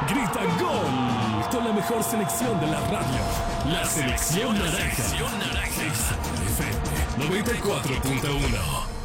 Grita gol con la mejor selección de la radio. La selección naranja. Exa FM 94.1.